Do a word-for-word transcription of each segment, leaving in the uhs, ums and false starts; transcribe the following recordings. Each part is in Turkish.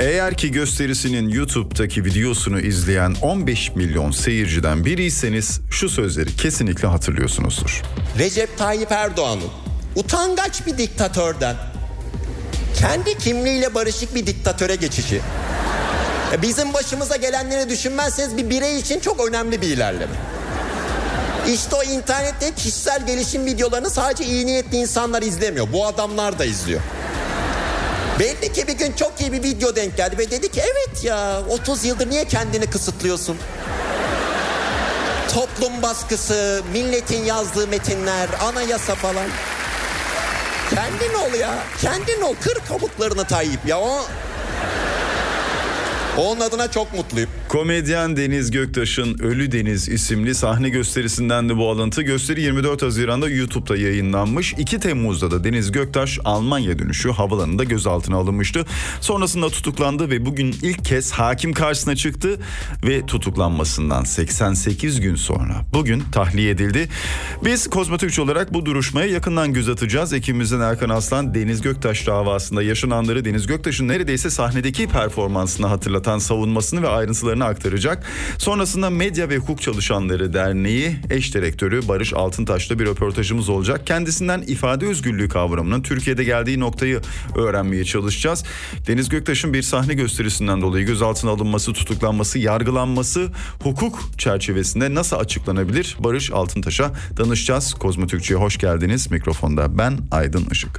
Eğer ki gösterisinin YouTube'daki videosunu izleyen on beş milyon seyirciden biriyseniz şu sözleri kesinlikle hatırlıyorsunuzdur. Recep Tayyip Erdoğan'ın utangaç bir diktatörden kendi kimliğiyle barışık bir diktatöre geçişi, bizim başımıza gelenleri düşünmezseniz bir birey için çok önemli bir ilerleme. İşte o internette kişisel gelişim videolarını sadece iyi niyetli insanlar izlemiyor. Bu adamlar da izliyor. Belli ki bir gün çok iyi bir video denk geldi ve dedi ki evet ya otuz yıldır niye kendini kısıtlıyorsun? Toplum baskısı, milletin yazdığı metinler, anayasa falan. Kendin ol ya, kendin ol. Kır kabuklarını Tayyip ya. O... Onun adına çok mutluyum. Komedyen Deniz Göktaş'ın Ölü Deniz isimli sahne gösterisinden de bu alıntı. Gösteri yirmi dört Haziran'da YouTube'da yayınlanmış. iki Temmuz'da da Deniz Göktaş Almanya dönüşü havaalanında gözaltına alınmıştı. Sonrasında tutuklandı ve bugün ilk kez hakim karşısına çıktı ve tutuklanmasından seksen sekiz gün sonra bugün tahliye edildi. Biz Kozmo Türkçe olarak bu duruşmaya yakından göz atacağız. Ekibimizden Erkan Aslan Deniz Göktaş davasında yaşananları, Deniz Göktaş'ın neredeyse sahnedeki performansını hatırlatan savunmasını ve ayrıntılarını aktaracak. Sonrasında Medya ve Hukuk Çalışanları Derneği eş direktörü Barış Altıntaş'la bir röportajımız olacak. Kendisinden ifade özgürlüğü kavramının Türkiye'de geldiği noktayı öğrenmeye çalışacağız. Deniz Göktaş'ın bir sahne gösterisinden dolayı gözaltına alınması, tutuklanması, yargılanması hukuk çerçevesinde nasıl açıklanabilir? Barış Altıntaş'a danışacağız. Kozmo Türkçe'ye hoş geldiniz. Mikrofonda ben Aydın Işık.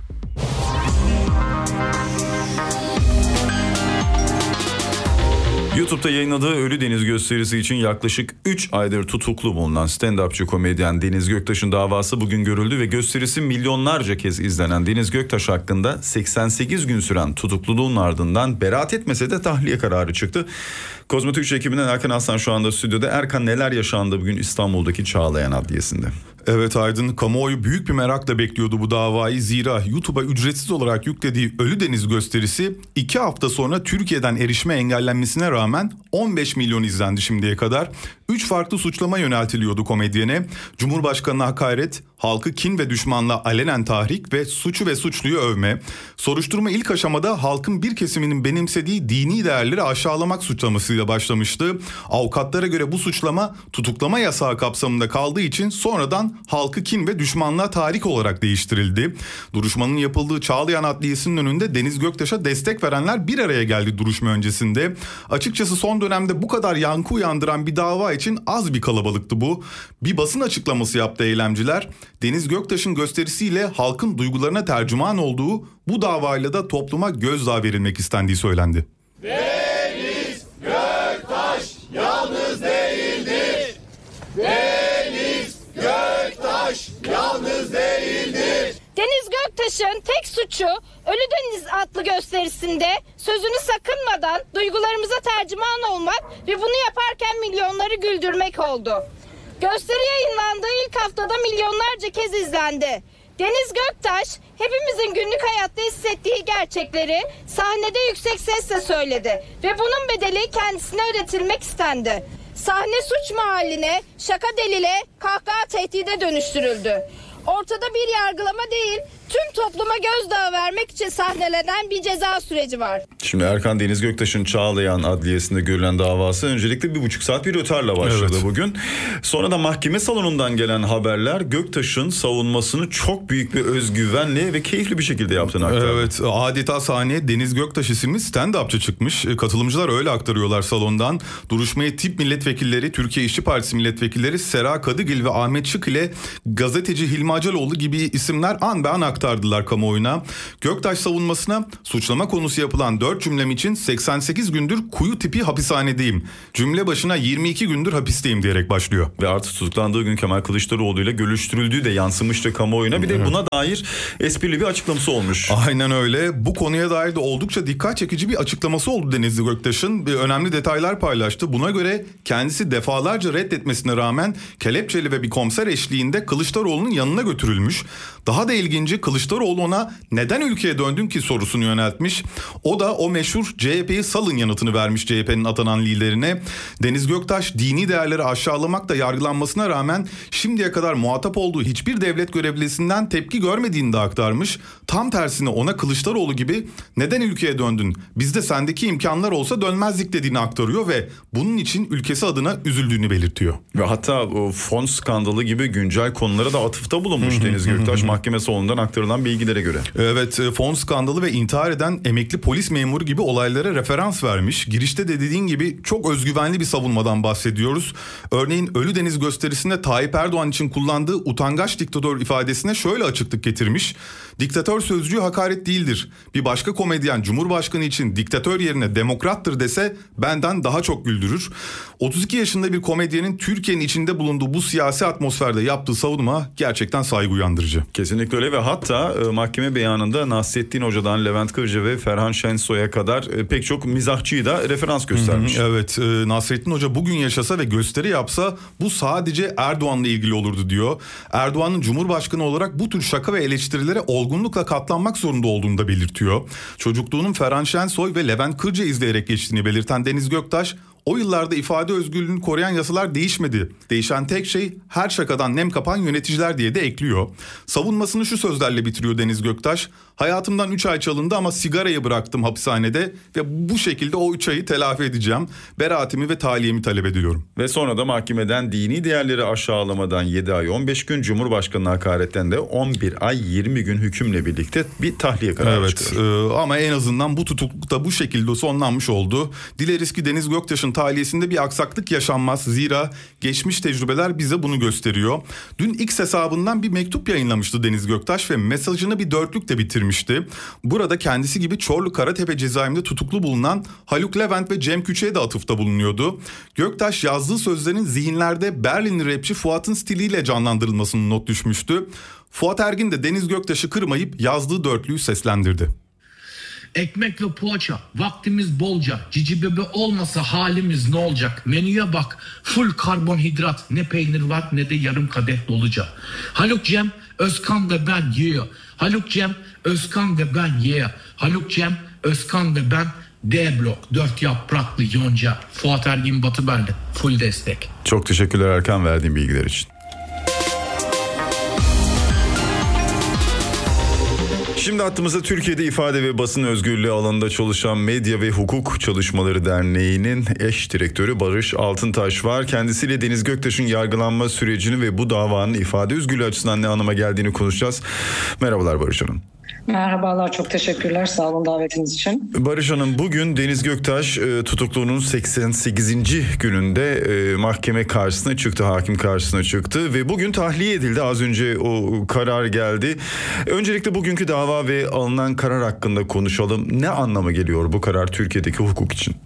YouTube'da yayınladığı Ölü Deniz gösterisi için yaklaşık üç aydır tutuklu bulunan stand-upçı komedyen Deniz Göktaş'ın davası bugün görüldü ve gösterisi milyonlarca kez izlenen Deniz Göktaş hakkında seksen sekiz gün süren tutukluluğun ardından beraat etmese de tahliye kararı çıktı. Kozmo Türkçe ekibinden Erkan Aslan şu anda stüdyoda. Erkan, neler yaşandı bugün İstanbul'daki Çağlayan Adliyesi'nde? Evet Aydın, kamuoyu büyük bir merakla bekliyordu bu davayı. Zira YouTube'a ücretsiz olarak yüklediği Ölü Deniz gösterisi iki hafta sonra Türkiye'den erişime engellenmesine rağmen on beş milyon izlendi şimdiye kadar. Üç farklı suçlama yöneltiliyordu komedyene. Cumhurbaşkanına hakaret, halkı kin ve düşmanla alenen tahrik ve suçu ve suçluyu övme. Soruşturma ilk aşamada halkın bir kesiminin benimsediği dini değerleri aşağılamak suçlamasıyla başlamıştı. Avukatlara göre bu suçlama tutuklama yasağı kapsamında kaldığı için sonradan halkı kin ve düşmanlığa tahrik olarak değiştirildi. Duruşmanın yapıldığı Çağlayan Adliyesi'nin önünde Deniz Göktaş'a destek verenler bir araya geldi duruşma öncesinde. Açıkçası son dönemde bu kadar yankı uyandıran bir dava için az bir kalabalıktı bu. Bir basın açıklaması yaptı eylemciler. Deniz Göktaş'ın gösterisiyle halkın duygularına tercüman olduğu bu davayla da topluma gözdağı verilmek istendiği söylendi. Deniz Göktaş yalnız değildir. Deniz Göktaş yalnız değildir. Deniz Göktaş'ın tek suçu Ölü Deniz adlı gösterisinde sözünü sakınmadan duygularımıza tercüman olmak ve bunu yaparken milyonları güldürmek oldu. Gösteri yayınlandığı ilk haftada milyonlarca kez izlendi. Deniz Göktaş hepimizin günlük hayatta hissettiği gerçekleri sahnede yüksek sesle söyledi ve bunun bedeli kendisine ödetilmek istendi. Sahne suç mahalline, şaka delile, kahkaha tehdide dönüştürüldü. Ortada bir yargılama değil, tüm topluma gözdağı vermek için sahnelenen bir ceza süreci var. Şimdi Erkan, Deniz Göktaş'ın Çağlayan Adliyesi'nde görülen davası öncelikle bir buçuk saat bir rötarla başladı evet. bugün. Sonra da mahkeme salonundan gelen haberler Göktaş'ın savunmasını çok büyük bir özgüvenle ve keyifli bir şekilde yaptığını aktardı. Evet, adeta sahneye Deniz Göktaş isimli stand-upçı çıkmış. Katılımcılar öyle aktarıyorlar salondan. Duruşmaya tip milletvekilleri, Türkiye İşçi Partisi milletvekilleri Sera Kadıgil ve Ahmet Şık ile gazeteci Hilmi Acaloğlu gibi isimler an be an aktardılar kamuoyuna. Göktaş savunmasına suçlama konusu yapılan dört cümlem için seksen sekiz gündür kuyu tipi hapishanedeyim. Cümle başına yirmi iki gündür hapisteyim diyerek başlıyor. Ve artık tutuklandığı gün Kemal Kılıçdaroğlu ile görüştürüldüğü de yansımıştı kamuoyuna. Bir de buna dair esprili bir açıklaması olmuş. Aynen öyle. Bu konuya dair de oldukça dikkat çekici bir açıklaması oldu Deniz Göktaş'ın. Bir önemli detaylar paylaştı. Buna göre kendisi defalarca reddetmesine rağmen kelepçeli ve bir komiser eşliğinde Kılıçdaroğlu'nun yanına götürülmüş. Daha da ilginci, Kılıçdaroğlu ona neden ülkeye döndün ki sorusunu yöneltmiş. O da o meşhur C H P'yi salın yanıtını vermiş C H P'nin atanan liderine. Deniz Göktaş dini değerleri aşağılamakla yargılanmasına rağmen şimdiye kadar muhatap olduğu hiçbir devlet görevlisinden tepki görmediğini de aktarmış. Tam tersine ona Kılıçdaroğlu gibi neden ülkeye döndün, bizde sendeki imkanlar olsa dönmezdik dediğini aktarıyor ve bunun için ülkesi adına üzüldüğünü belirtiyor. Ve hatta o fon skandalı gibi güncel konulara da atıfta bulunmuş Deniz Göktaş mahkeme salonundan aktarılan bilgilere göre. Evet, fon skandalı ve intihar eden emekli polis memuru gibi olaylara referans vermiş. Girişte de dediğin gibi çok özgüvenli bir savunmadan bahsediyoruz. Örneğin Ölü Deniz gösterisinde Tayyip Erdoğan için kullandığı utangaç diktatör ifadesine şöyle açıklık getirmiş. Diktatör sözcüğü hakaret değildir. Bir başka komedyen Cumhurbaşkanı için diktatör yerine demokrattır dese benden daha çok güldürür. otuz iki yaşında bir komedyenin Türkiye'nin içinde bulunduğu bu siyasi atmosferde yaptığı savunma gerçekten saygı uyandırıcı. Kesinlikle öyle ve hatta e, mahkeme beyanında Nasrettin Hoca'dan Levent Kırca ve Ferhan Şensoy'a kadar e, pek çok mizahçıyı da referans göstermiş. Hı hı, evet, e, Nasrettin Hoca bugün yaşasa ve gösteri yapsa bu sadece Erdoğan'la ilgili olurdu diyor. Erdoğan'ın Cumhurbaşkanı olarak bu tür şaka ve eleştirilere olgunlukla katlanmak zorunda olduğunu da belirtiyor. Çocukluğunun Ferhan Şensoy ve Levent Kırca izleyerek geçtiğini belirten Deniz Göktaş, o yıllarda ifade özgürlüğünü koruyan yasalar değişmedi. Değişen tek şey her şakadan nem kapan yöneticiler diye de ekliyor. Savunmasını şu sözlerle bitiriyor Deniz Göktaş. Hayatımdan üç ay çalındı ama sigarayı bıraktım hapishanede ve bu şekilde o üç ayı telafi edeceğim. Beraatimi ve tahliyemi talep ediyorum. Ve sonra da mahkemeden dini değerleri aşağılamadan yedi ay on beş gün, Cumhurbaşkanı hakaretten de on bir ay yirmi gün hükümle birlikte bir tahliye kararı evet, çıkıyor. E, ama en azından bu tutukluk da bu şekilde sonlanmış oldu. Dileriz ki Deniz Göktaş'ın tahliyesinde bir aksaklık yaşanmaz. Zira geçmiş tecrübeler bize bunu gösteriyor. Dün X hesabından bir mektup yayınlamıştı Deniz Göktaş ve mesajını bir dörtlükle bitirmişti. Burada kendisi gibi Çorlu Karatepe cezaevinde tutuklu bulunan Haluk Levent ve Cem Küçük'e de atıfta bulunuyordu. Göktaş yazdığı sözlerin zihinlerde Berlinli rapçi Fuat'ın stiliyle canlandırılmasını not düşmüştü. Fuat Ergin de Deniz Göktaş'ı kırmayıp yazdığı dörtlüğü seslendirdi. Ekmek ve poğaça, vaktimiz bolca, cici bebe olmasa halimiz ne olacak? Menüye bak, full karbonhidrat, ne peynir var ne de yarım kadeh doluca. Haluk Cem, Özkan ve ben yeah. Haluk Cem, Özkan ve ben yeah. Haluk Cem, Özkan ve ben D blok, dört yapraklı yonca. Fuat Ergin Batıberli, full destek. Çok teşekkürler Erkan verdiğin bilgiler için. Şimdi hattımızda Türkiye'de ifade ve basın özgürlüğü alanında çalışan Medya ve Hukuk Çalışmaları Derneği'nin eş direktörü Barış Altıntaş var. Kendisiyle Deniz Göktaş'ın yargılanma sürecini ve bu davanın ifade özgürlüğü açısından ne anlama geldiğini konuşacağız. Merhabalar Barış Hanım. Merhabalar, çok teşekkürler. Sağ olun davetiniz için. Barış Hanım, bugün Deniz Göktaş e, tutukluğunun seksen sekizinci gününde e, mahkeme karşısına çıktı, hakim karşısına çıktı ve bugün tahliye edildi. Az önce o karar geldi. Öncelikle bugünkü dava ve alınan karar hakkında konuşalım. Ne anlama geliyor bu karar Türkiye'deki hukuk için?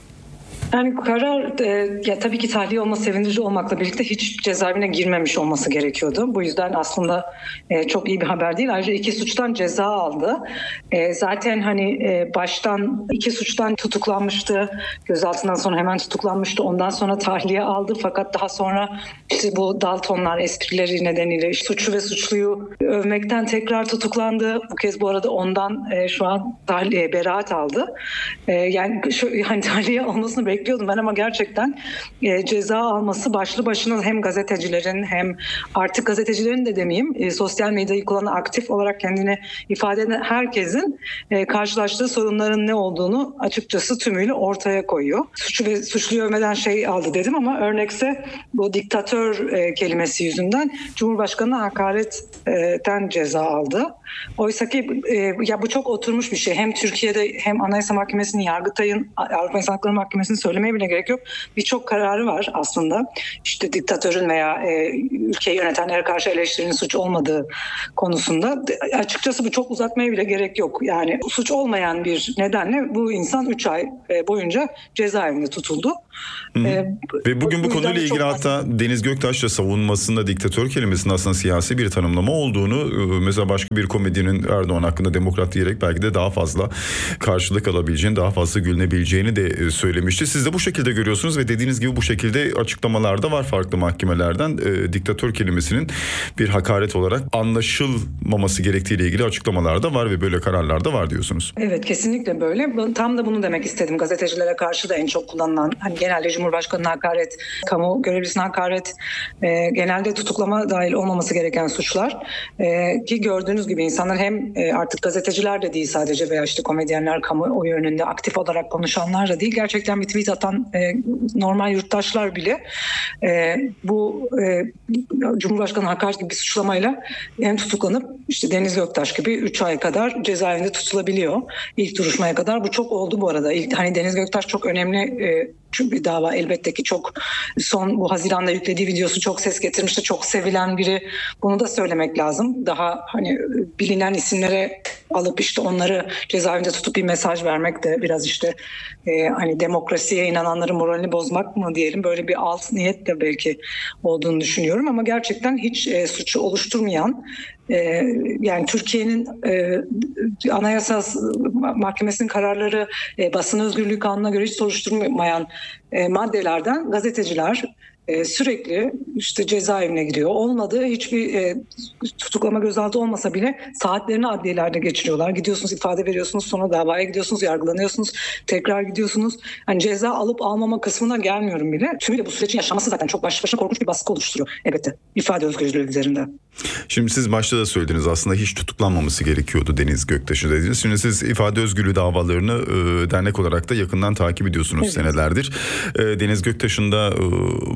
Yani karar e, ya tabii ki tahliye olması sevindirici olmakla birlikte hiç cezaevine girmemiş olması gerekiyordu. Bu yüzden aslında e, çok iyi bir haber değil. Ayrıca iki suçtan ceza aldı. E, zaten hani e, baştan iki suçtan tutuklanmıştı. Gözaltından sonra hemen tutuklanmıştı. Ondan sonra tahliye aldı. Fakat daha sonra işte bu Daltonlar esprileri nedeniyle işte suçu ve suçluyu övmekten tekrar tutuklandı. Bu kez bu arada ondan e, şu an tahliye, beraat aldı. E, yani şu, hani tahliye olmasını bekliyordum ben ama gerçekten e, ceza alması başlı başına hem gazetecilerin hem artık gazetecilerin de demeyeyim e, sosyal medyayı kullanan, aktif olarak kendini ifade eden herkesin e, karşılaştığı sorunların ne olduğunu açıkçası tümüyle ortaya koyuyor. Suçu ve suçluyu övmeden şey aldı dedim ama örnekse bu diktatör e, kelimesi yüzünden Cumhurbaşkanı'na hakaretten ceza aldı. Oysa ki e, ya bu çok oturmuş bir şey. Hem Türkiye'de hem Anayasa Mahkemesi'nin, Yargıtay'ın, Avrupa İnsan Hakları Mahkemesi'nin söylemeye bile gerek yok. Birçok kararı var aslında. İşte diktatörün veya e, ülkeyi yönetenlere karşı eleştirinin suç olmadığı konusunda. Açıkçası bu çok uzatmaya bile gerek yok. Yani suç olmayan bir nedenle bu insan üç ay e, boyunca cezaevinde tutuldu. E, Ve bugün bu, bu konuyla ilgili hatta Deniz Göktaş da savunmasında diktatör kelimesinin aslında siyasi bir tanımlama olduğunu, mesela başka bir komedinin Erdoğan hakkında demokrat diyerek belki de daha fazla karşılık alabileceğini, daha fazla gülünebileceğini de söylemişti. Siz de bu şekilde görüyorsunuz ve dediğiniz gibi bu şekilde açıklamalar da var farklı mahkemelerden. E, diktatör kelimesinin bir hakaret olarak anlaşılmaması gerektiğiyle ilgili açıklamalar da var ve böyle kararlar da var diyorsunuz. Evet, kesinlikle böyle. Tam da bunu demek istedim. Gazetecilere karşı da en çok kullanılan, hani genelde Cumhurbaşkanı'na hakaret, kamu görevlisine hakaret, e, genelde tutuklama dahil olmaması gereken suçlar. E, ki gördüğünüz gibi insanlar hem e, artık gazeteciler de değil sadece veya işte komedyenler, kamuoyu önünde aktif olarak konuşanlar da değil. Gerçekten bir tweet atan e, normal yurttaşlar bile e, bu e, Cumhurbaşkanı hakaret gibi bir suçlamayla hem tutuklanıp işte Deniz Göktaş gibi üç ay kadar cezaevinde tutulabiliyor. İlk duruşmaya kadar. Bu çok oldu bu arada. İlk, hani Deniz Göktaş çok önemli e, çünkü bir dava elbette ki çok son bu Haziran'da yüklediği videosu çok ses getirmişti. Çok sevilen biri. Bunu da söylemek lazım. Daha hani bilinen isimlere alıp işte onları cezaevinde tutup bir mesaj vermek de biraz işte e, hani demokrasiye inananların moralini bozmak mı diyelim, böyle bir alt niyet de belki olduğunu düşünüyorum ama gerçekten hiç e, suçu oluşturmayan, e, yani Türkiye'nin e, Anayasa Mahkemesi'nin kararları, e, basın özgürlüğü kanununa göre hiç soruşturmayan e, maddelerden gazeteciler Ee, sürekli işte cezaevine gidiyor. Olmadı hiçbir e, tutuklama gözaltı olmasa bile saatlerini adliyelerde geçiriyorlar. Gidiyorsunuz, ifade veriyorsunuz, sonra davaya gidiyorsunuz, yargılanıyorsunuz, tekrar gidiyorsunuz. Hani ceza alıp almama kısmına gelmiyorum bile. Tümüyle bu sürecin yaşaması zaten çok başlı başına korkunç bir baskı oluşturuyor elbette ifade özgürlüğü üzerinde. Şimdi siz başta da söylediniz, aslında hiç tutuklanmaması gerekiyordu Deniz Göktaş'ın dediniz. Şimdi siz ifade özgürlüğü davalarını e, dernek olarak da yakından takip ediyorsunuz, evet, senelerdir. E, Deniz Göktaş'ın da e,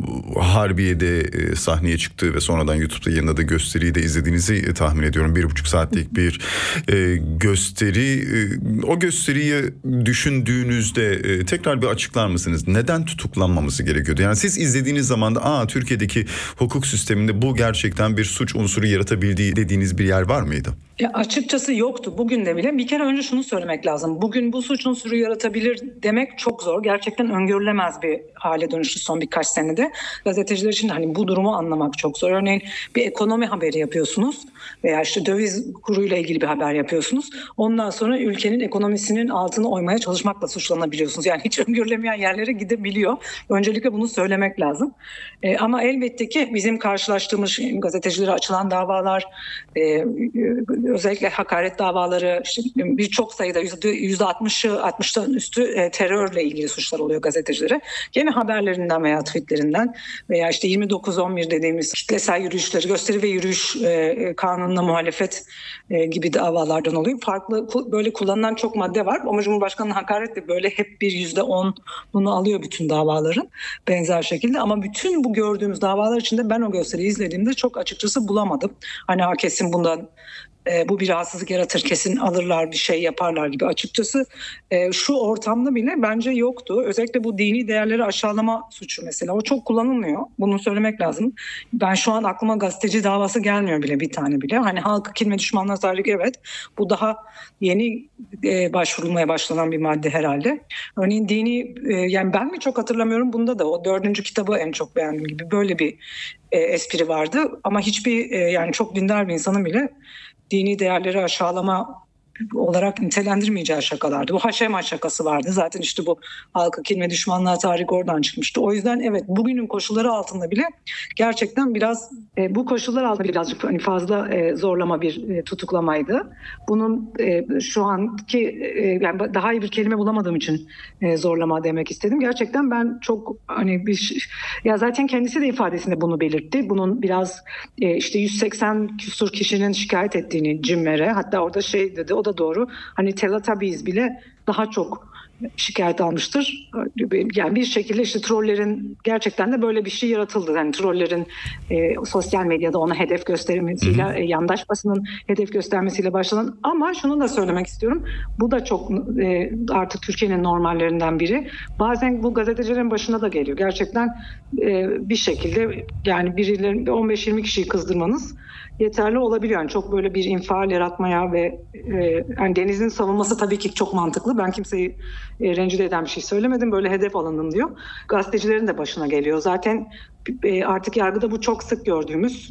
Harbiye'de e, sahneye çıktığı ve sonradan YouTube'da yayınladığı gösteriyi de izlediğinizi e, tahmin ediyorum. Bir buçuk saatlik bir e, gösteri. E, o gösteriyi düşündüğünüzde e, tekrar bir açıklar mısınız? Neden tutuklanmaması gerekiyordu? Yani siz izlediğiniz zaman da Aa, Türkiye'deki hukuk sisteminde bu gerçekten bir suç unsuru yaratabildiği dediğiniz bir yer var mıydı? Ya açıkçası yoktu bugün de bile. Bir kere önce şunu söylemek lazım. Bugün bu suç unsuru yaratabilir demek çok zor. Gerçekten öngörülemez bir hale dönüştü son birkaç senede. Gazeteciler için hani bu durumu anlamak çok zor. Örneğin bir ekonomi haberi yapıyorsunuz veya işte döviz kuruyla ilgili bir haber yapıyorsunuz. Ondan sonra ülkenin ekonomisinin altını oymaya çalışmakla suçlanabiliyorsunuz. Yani hiç öngörülemeyen yerlere gidebiliyor. Öncelikle bunu söylemek lazım. E, ama elbette ki bizim karşılaştığımız gazetecilere açılan davalar, e, özellikle hakaret davaları, işte birçok sayıda yüzde altmışı altmıştan üstü e, terörle ilgili suçlar oluyor gazetecilere. Gene haberlerinden veya tweetlerinden veya işte yirmi dokuz on bir dediğimiz kitlesel yürüyüşleri, gösteri ve yürüyüş e, kanununa muhalefet e, gibi davalardan oluyor. Farklı böyle kullanılan çok madde var ama Cumhurbaşkanı'nın hakaret de böyle hep bir yüzde on bunu alıyor bütün davaların benzer şekilde. Ama bütün bu gördüğümüz davalar içinde ben o gösteriyi izlediğimde çok açıkçası bulamadım. Hani kesin bundan E, bu bir rahatsızlık yaratır, kesin alırlar bir şey yaparlar gibi. Açıkçası e, şu ortamda bile bence yoktu. Özellikle bu dini değerleri aşağılama suçu mesela. O çok kullanılmıyor. Bunu söylemek lazım. Ben şu an aklıma gazeteci davası gelmiyor bile, bir tane bile. Hani halkı kin ve düşmanlığa tahrik, evet. Bu daha yeni e, başvurulmaya başlanan bir madde herhalde. Örneğin dini, e, yani ben mi çok hatırlamıyorum, bunda da o dördüncü kitabı en çok beğendim gibi böyle bir e, espri vardı. Ama hiçbir e, yani çok dindar bir insanın bile dini değerleri aşağılama olarak nitelendirmeyeceği şakalardı. Bu Haşema şakası vardı. Zaten işte bu halkı kin ve düşmanlığa tahrik oradan çıkmıştı. O yüzden evet, bugünün koşulları altında bile gerçekten biraz e, bu koşullar altında birazcık hani fazla e, zorlama bir e, tutuklamaydı. Bunun e, şu anki e, yani daha iyi bir kelime bulamadığım için e, zorlama demek istedim. Gerçekten ben çok hani bir ya zaten kendisi de ifadesinde bunu belirtti. Bunun biraz e, işte yüz seksen küsur kişinin şikayet ettiğini CİMER'e, hatta orada şey dedi, o da doğru. Hani Teletubbies bile daha çok şikayet almıştır. Yani bir şekilde işte trollerin gerçekten de böyle bir şey yaratıldı. Yani trollerin e, sosyal medyada ona hedef göstermesiyle, e, yandaş basının hedef göstermesiyle başlanan, ama şunu da söylemek istiyorum. Bu da çok e, artık Türkiye'nin normallerinden biri. Bazen bu gazetecilerin başına da geliyor. Gerçekten e, bir şekilde yani birilerin on beş yirmi kişiyi kızdırmanız yeterli olabiliyor. Yani çok böyle bir infial yaratmaya ve e, yani Deniz'in savunması tabii ki çok mantıklı. Ben kimseyi e, rencide eden bir şey söylemedim. Böyle hedef alındım diyor. Gazetecilerin de başına geliyor. Zaten e, artık yargıda bu çok sık gördüğümüz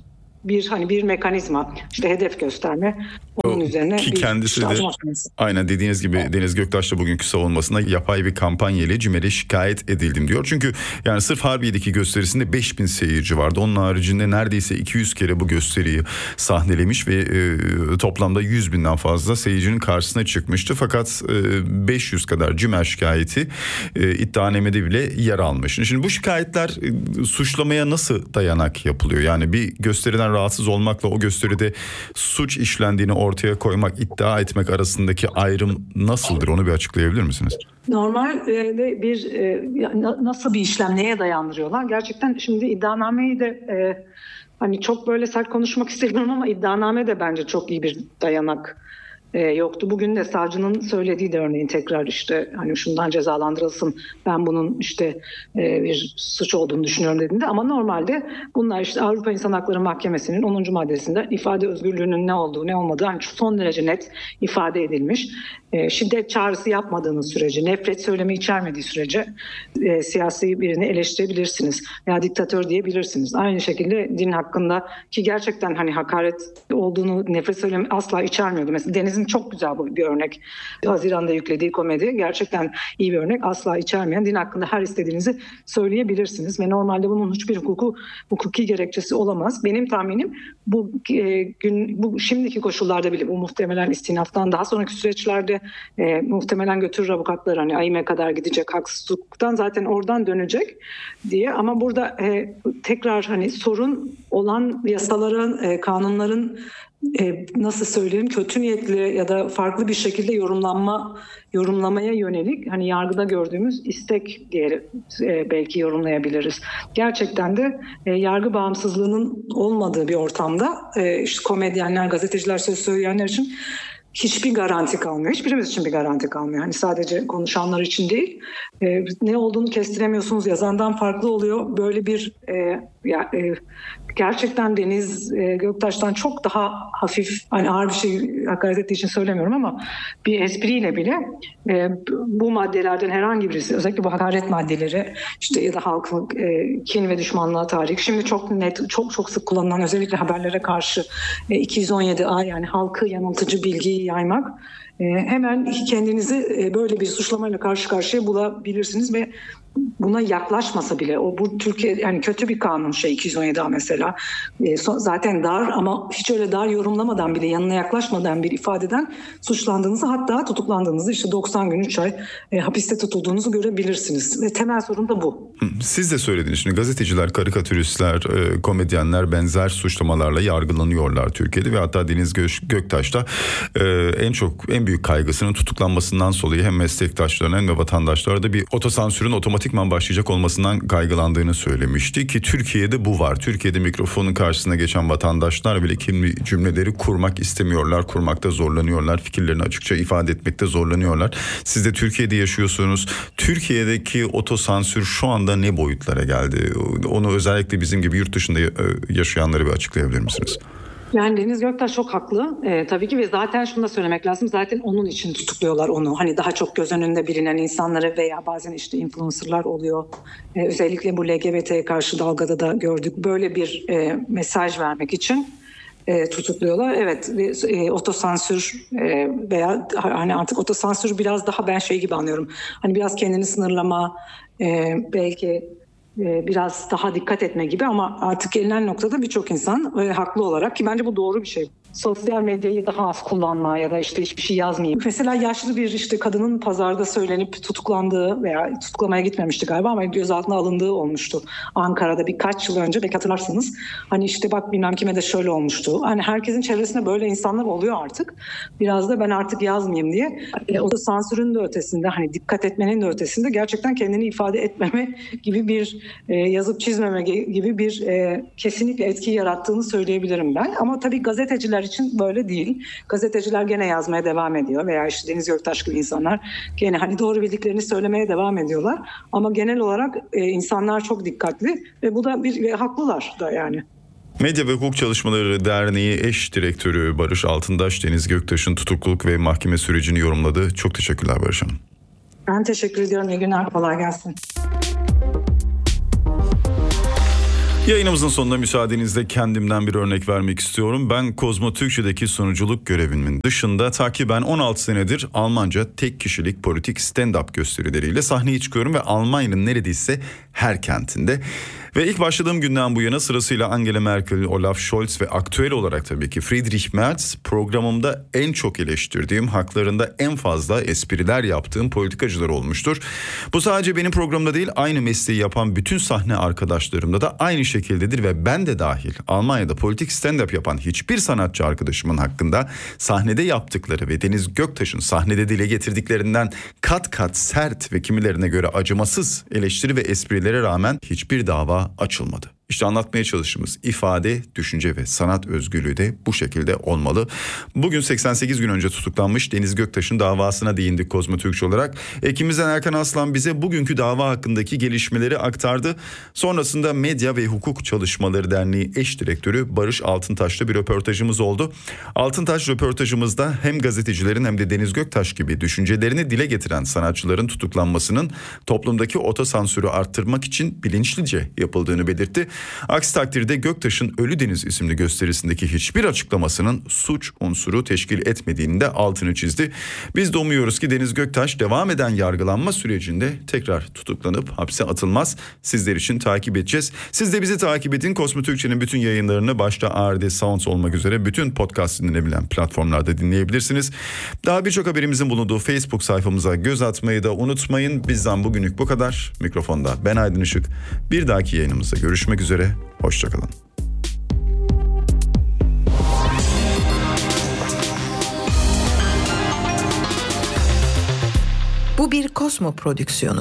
bir hani bir mekanizma, işte hedef gösterme, onun o, üzerine ki bir kendisi de makinesi. aynen dediğiniz gibi Deniz Göktaş da bugünkü savunmasında yapay bir kampanya ile CİMER'e şikayet edildim diyor. Çünkü yani sırf Harbiye'deki gösterisinde beş bin seyirci vardı. Onun haricinde neredeyse iki yüz kere bu gösteriyi sahnelemiş ve e, toplamda yüz binden fazla seyircinin karşısına çıkmıştı. Fakat e, beş yüz kadar CİMER şikayeti e, iddianamede bile yer almış. Şimdi bu şikayetler e, suçlamaya nasıl dayanak yapılıyor? Yani bir gösteriden rahatsız olmakla o gösteride suç işlendiğini ortaya koymak, iddia etmek arasındaki ayrım nasıldır? Onu bir açıklayabilir misiniz? Normalde bir e, nasıl bir işlem, neye dayandırıyorlar? Gerçekten şimdi iddianameyi de e, hani çok böyle sert konuşmak istemiyorum ama iddianame de bence çok iyi bir dayanak e, yoktu. Bugün de savcının söylediği de örneğin tekrar işte hani şundan cezalandırılsın, ben bunun işte e, bir suç olduğunu düşünüyorum dediğinde, ama normalde bunlar işte Avrupa İnsan Hakları Mahkemesi'nin onuncu maddesinde ifade özgürlüğünün ne olduğu ne olmadığı hani son derece net ifade edilmiş. E, şiddet çağrısı yapmadığınız sürece, nefret söylemi içermediği sürece e, siyasi birini eleştirebilirsiniz veya diktatör diyebilirsiniz. Aynı şekilde din hakkında ki gerçekten hani hakaret olduğunu, nefret söylemi asla içermiyordu. Mesela Deniz'in çok güzel bir örnek. Haziran'da yüklediği komedi gerçekten iyi bir örnek. Asla içermeyen, din hakkında her istediğinizi söyleyebilirsiniz ve normalde bunun hiçbir hukuku, hukuki gerekçesi olamaz. Benim tahminim bu e, gün bu şimdiki koşullarda bile bu muhtemelen istinaftan daha sonraki süreçlerde e, muhtemelen götürür avukatlar hani A Y M kadar gidecek, haksızlıktan zaten oradan dönecek diye, ama burada e, tekrar hani sorun olan yasaların, e, kanunların e, nasıl söyleyeyim, kötü niyetli ya da farklı bir şekilde yorumlanma yorumlamaya yönelik hani yargıda gördüğümüz istek diye e, belki yorumlayabiliriz. Gerçekten de e, yargı bağımsızlığının olmadığı bir ortamda e, işte komedyenler, gazeteciler, söz söyleyenler için hiçbir garanti kalmıyor. Hiçbirimiz için bir garanti kalmıyor. Hani sadece konuşanlar için değil. E, ne olduğunu kestiremiyorsunuz. Yazandan farklı oluyor. Böyle bir e, ya, e, gerçekten Deniz e, Göktaş'tan çok daha hafif, hani ağır bir şey hakaret ettiği için söylemiyorum ama bir espriyle bile e, bu maddelerden herhangi birisi, özellikle bu hakaret maddeleri işte ya da halkın e, kin ve düşmanlığa tahrik, şimdi çok net, çok çok sık kullanılan özellikle haberlere karşı e, iki yüz on yedi A, yani halkı yanıltıcı bilgiyi yaymak, e, hemen kendinizi e, böyle bir suçlamayla karşı karşıya bulabilirsiniz ve buna yaklaşmasa bile, o bu Türkiye yani kötü bir kanun şey iki yüz on yedi A mesela e, so, zaten dar, ama hiç öyle dar yorumlamadan bile, yanına yaklaşmadan bir ifadeden suçlandığınızı, hatta tutuklandığınızı, işte doksan gün üç ay e, hapiste tutulduğunuzu görebilirsiniz ve temel sorun da bu. Siz de söylediniz şimdi, gazeteciler, karikatüristler, e, komedyenler benzer suçlamalarla yargılanıyorlar Türkiye'de ve hatta Deniz Gö- Göktaş da e, en çok en büyük kaygısının tutuklanmasından dolayı hem meslektaşlarına hem de vatandaşlara da bir otosansürün otomatikman başlayacak olmasından kaygılandığını söylemişti ki Türkiye'de bu var. Türkiye'de mikrofonun karşısına geçen vatandaşlar bile kimi cümleleri kurmak istemiyorlar, kurmakta zorlanıyorlar, fikirlerini açıkça ifade etmekte zorlanıyorlar. Siz de Türkiye'de yaşıyorsunuz. Türkiye'deki otosansür şu anda ne boyutlara geldi? Onu özellikle bizim gibi yurt dışında yaşayanları bir açıklayabilir misiniz? Yani Deniz Göktaş çok haklı ee, tabii ki ve zaten şunu da söylemek lazım, zaten onun için tutukluyorlar onu, hani daha çok göz önünde bilinen insanları veya bazen işte influencerlar oluyor, ee, özellikle bu L G B T'ye karşı dalgada da gördük, böyle bir e, mesaj vermek için e, tutukluyorlar. Evet, e, otosansür e, veya hani artık otosansür biraz daha ben şey gibi anlıyorum, hani biraz kendini sınırlama, e, belki biraz daha dikkat etme gibi, ama artık gelinen noktada birçok insan e, haklı olarak, ki bence bu doğru bir şey, sosyal medyayı daha az kullanma ya da işte hiçbir şey yazmayayım. Mesela yaşlı bir işte kadının pazarda söylenip tutuklandığı veya tutuklamaya gitmemişti galiba ama gözaltına alındığı olmuştu Ankara'da birkaç yıl önce, belki hatırlarsınız. Hani işte bak bilmem kime de şöyle olmuştu. Hani herkesin çevresinde böyle insanlar oluyor artık. Biraz da ben artık yazmayayım diye. E, o da sansürün de ötesinde, hani dikkat etmenin de ötesinde gerçekten kendini ifade etmeme gibi bir e, yazıp çizmeme gibi bir e, kesinlikle etki yarattığını söyleyebilirim ben. Ama tabii gazeteciler için böyle değil. Gazeteciler gene yazmaya devam ediyor veya işte Deniz Göktaş gibi insanlar gene hani doğru bildiklerini söylemeye devam ediyorlar. Ama genel olarak e, insanlar çok dikkatli ve bu da bir ve haklılar da yani. Medya ve Hukuk Çalışmaları Derneği eş direktörü Barış Altındaş, Deniz Göktaş'ın tutukluluk ve mahkeme sürecini yorumladı. Çok teşekkürler Barış Hanım. Ben teşekkür ediyorum. İyi günler, kolay gelsin. Yayınımızın sonunda müsaadenizle kendimden bir örnek vermek istiyorum. Ben Kozmo Türkçe'deki sunuculuk görevimin dışında takiben on altı senedir Almanca tek kişilik politik stand-up gösterileriyle sahneye çıkıyorum ve Almanya'nın neredeyse her kentinde. Ve ilk başladığım günden bu yana sırasıyla Angela Merkel, Olaf Scholz ve aktüel olarak tabii ki Friedrich Merz, programımda en çok eleştirdiğim, haklarında en fazla espriler yaptığım politikacılar olmuştur. Bu sadece benim programda değil, aynı mesleği yapan bütün sahne arkadaşlarımda da aynı şekildedir ve ben de dahil Almanya'da politik stand-up yapan hiçbir sanatçı arkadaşımın hakkında sahnede yaptıkları ve Deniz Göktaş'ın sahnede dile getirdiklerinden kat kat sert ve kimilerine göre acımasız eleştiri ve esprilere rağmen hiçbir dava açılmadı. İşte anlatmaya çalıştığımız ifade, düşünce ve sanat özgürlüğü de bu şekilde olmalı. Bugün seksen sekiz gün önce tutuklanmış Deniz Göktaş'ın davasına değindik Kozmo Türkçe olarak. Ekibimizden Erkan Aslan bize bugünkü dava hakkındaki gelişmeleri aktardı. Sonrasında Medya ve Hukuk Çalışmaları Derneği eş direktörü Barış Altıntaş'la bir röportajımız oldu. Altıntaş röportajımızda hem gazetecilerin hem de Deniz Göktaş gibi düşüncelerini dile getiren sanatçıların tutuklanmasının toplumdaki otosansürü arttırmak için bilinçlice yapıldığını belirtti. Aksi takdirde Göktaş'ın Ölü Deniz isimli gösterisindeki hiçbir açıklamasının suç unsuru teşkil etmediğini de altını çizdi. Biz de umuyoruz ki Deniz Göktaş devam eden yargılanma sürecinde tekrar tutuklanıp hapse atılmaz. Sizler için takip edeceğiz. Siz de bizi takip edin. Kozmo Türkçe'nin bütün yayınlarını başta A R D Sounds olmak üzere bütün podcast dinlenebilen platformlarda dinleyebilirsiniz. Daha birçok haberimizin bulunduğu Facebook sayfamıza göz atmayı da unutmayın. Bizden bugünlük bu kadar. Mikrofonda ben Aydın Işık. Bir dahaki yayınımızda görüşmek üzere. üzere. Hoşçakalın. Bu bir Kozmo prodüksiyonu.